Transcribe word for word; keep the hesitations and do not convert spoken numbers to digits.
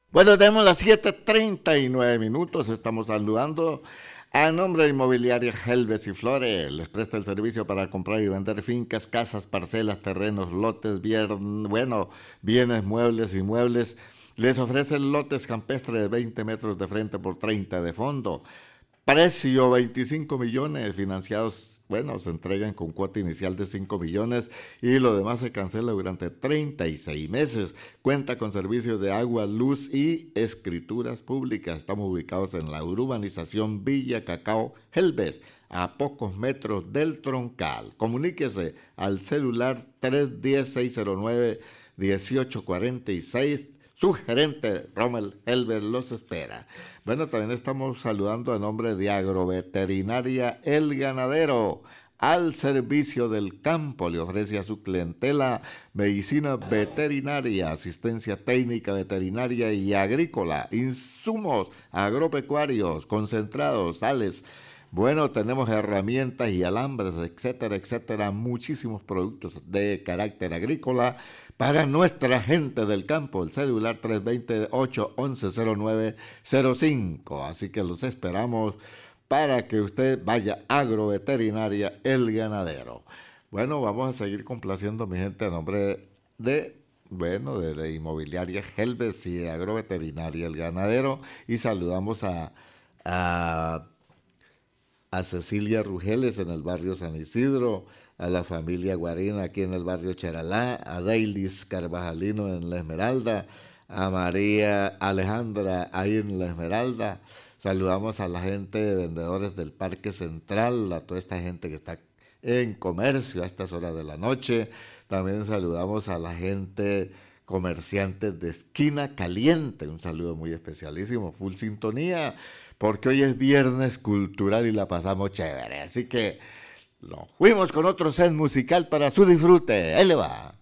Bueno, tenemos las siete treinta y nueve minutos, estamos saludando a nombre de Inmobiliaria Helves y Flores. Les presta el servicio para comprar y vender fincas, casas, parcelas, terrenos, lotes, bien, bueno, bienes, muebles, inmuebles. Les ofrecen lotes campestres de veinte metros de frente por treinta de fondo. Precio veinticinco millones, financiados, bueno, se entregan con cuota inicial de cinco millones y lo demás se cancela durante treinta y seis meses. Cuenta con servicios de agua, luz y escrituras públicas. Estamos ubicados en la urbanización Villa Cacao Helves, a pocos metros del Troncal. Comuníquese al celular tres uno cero, seis cero nueve, uno ocho cuatro seis. Su gerente, Rommel Helves, los espera. Bueno, también estamos saludando a nombre de Agroveterinaria El Ganadero. Al servicio del campo le ofrece a su clientela medicina veterinaria, asistencia técnica veterinaria y agrícola, insumos agropecuarios, concentrados, sales. Bueno, tenemos herramientas y alambres, etcétera, etcétera, muchísimos productos de carácter agrícola para nuestra gente del campo. El celular tres dos cero, ocho uno uno, cero nueve cero cinco. Así que los esperamos para que usted vaya a Agroveterinaria El Ganadero. Bueno, vamos a seguir complaciendo a mi gente a nombre de, bueno, de la Inmobiliaria Helves y Agroveterinaria El Ganadero. Y saludamos a... a a Cecilia Rugeles en el barrio San Isidro, a la familia Guarina aquí en el barrio Charalá, a Dailis Carvajalino en La Esmeralda, a María Alejandra ahí en La Esmeralda. Saludamos a la gente de vendedores del Parque Central, a toda esta gente que está en comercio a estas horas de la noche. También saludamos a la gente comerciantes de Esquina Caliente, un saludo muy especialísimo, full sintonía, porque hoy es viernes cultural y la pasamos chévere, así que nos fuimos con otro set musical para su disfrute. Ahí le va.